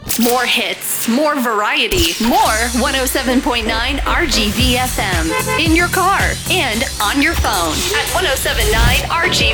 More hits, more variety, more 107.9 RGV FM. In your car and on your phone at 1079 RGV.